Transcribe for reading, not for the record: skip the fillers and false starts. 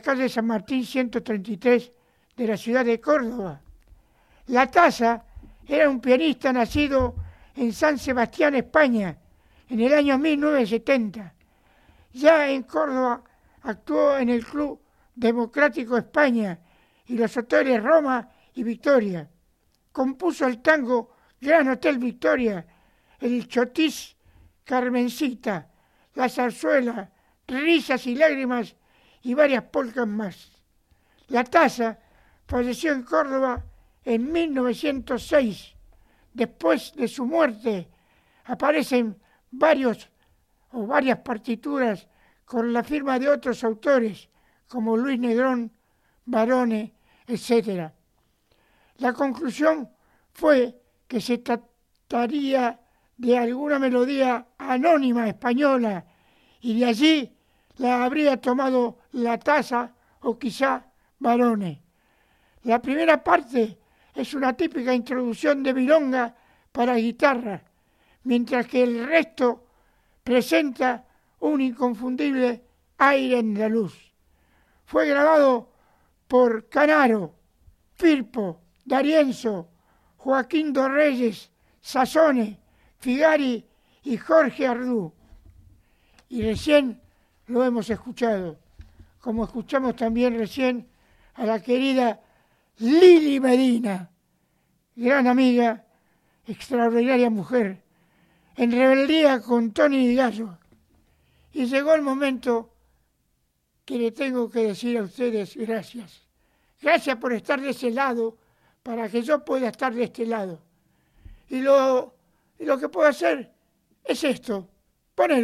calle San Martín 133 de la ciudad de Córdoba. La Taza era un pianista nacido en San Sebastián, España, en el año 1970. Ya en Córdoba actuó en el Club Democrático España y los hoteles Roma y Victoria. Compuso el tango Gran Hotel Victoria, el chotis Carmencita, la zarzuela, Risas y lágrimas y varias polcas más. La Taza falleció en Córdoba en 1906. Después de su muerte aparecen varias partituras con la firma de otros autores como Luis Negrón, Barone, etc. La conclusión fue que se trataría de alguna melodía anónima española y de allí la habría tomado La Taza o quizá Barone. La primera parte es una típica introducción de milonga para guitarra, mientras que el resto presenta un inconfundible aire andaluz. Fue grabado por Canaro, Firpo, D'Arienzo, Joaquín Dorreyes, Sassone, Figari y Jorge Ardú. Y recién lo hemos escuchado, como escuchamos también recién a la querida Lili Medina, gran amiga, extraordinaria mujer, en rebeldía con Tony Di Gallo. Y llegó el momento que le tengo que decir a ustedes gracias. Gracias por estar de ese lado para que yo pueda estar de este lado. Y lo que puedo hacer es esto, poner